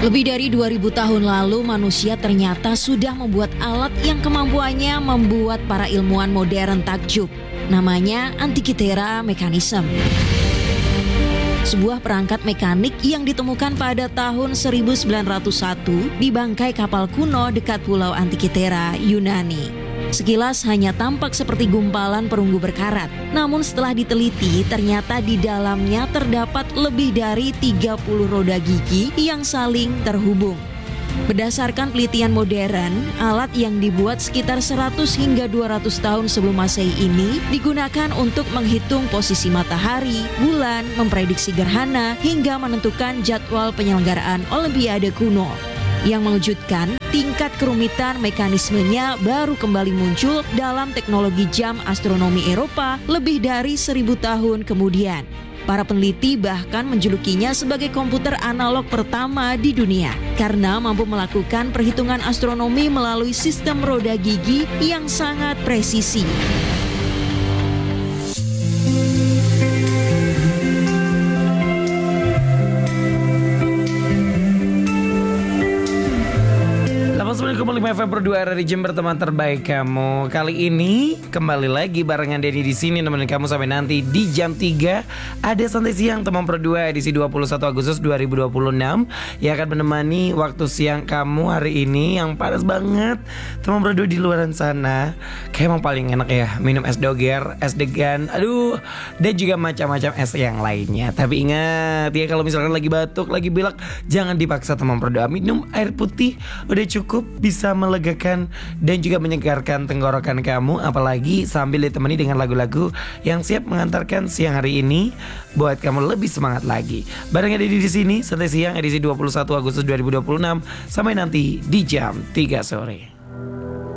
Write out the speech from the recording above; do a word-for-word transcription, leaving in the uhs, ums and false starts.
Lebih dari dua ribu tahun lalu, manusia ternyata sudah membuat alat yang kemampuannya membuat para ilmuwan modern takjub. Namanya Antikythera mechanism. Sebuah perangkat mekanik yang ditemukan pada tahun seribu sembilan ratus satu di bangkai kapal kuno dekat pulau Antikythera, Yunani. Sekilas hanya tampak seperti gumpalan perunggu berkarat. Namun setelah diteliti, ternyata di dalamnya terdapat lebih dari tiga puluh roda gigi yang saling terhubung. Berdasarkan penelitian modern, alat yang dibuat sekitar seratus hingga dua ratus tahun sebelum Masehi ini digunakan untuk menghitung posisi matahari, bulan, memprediksi gerhana, hingga menentukan jadwal penyelenggaraan Olimpiade kuno. Yang mengejutkan, tingkat kerumitan mekanismenya baru kembali muncul dalam teknologi jam astronomi Eropa lebih dari seribu tahun kemudian. Para peneliti bahkan menjulukinya sebagai komputer analog pertama di dunia karena mampu melakukan perhitungan astronomi melalui sistem roda gigi yang sangat presisi. Assalamualaikum lima F M Pro dua dari Jember, teman terbaik kamu. Kali ini kembali lagi barengan Denny di sini nemenin kamu sampai nanti di jam tiga. Ada Santai Siang teman Pro dua edisi dua puluh satu Agustus dua ribu dua puluh enam yang akan menemani waktu siang kamu hari ini yang panas banget. Teman Pro dua di luaran sana kayak emang paling enak ya minum es doger, es degan, aduh, dan juga macam-macam es yang lainnya. Tapi ingat ya, kalau misalkan lagi batuk, lagi pilek, jangan dipaksa teman Pro dua. Minum air putih udah cukup, bisa melegakan dan juga menyegarkan tenggorokan kamu, apalagi sambil ditemani dengan lagu-lagu yang siap mengantarkan siang hari ini buat kamu lebih semangat lagi. Bareng ada di sini Santai Siang edisi dua puluh satu Agustus dua ribu dua puluh enam sampai nanti di jam tiga sore.